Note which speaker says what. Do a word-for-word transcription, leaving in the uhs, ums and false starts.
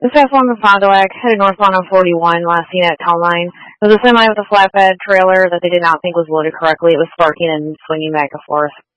Speaker 1: This past one in Fond du Lac, headed northbound on forty-one, last seen at Town Line. There was a semi with a flatbed trailer that they did not think was loaded correctly. It was sparking and swinging back and forth.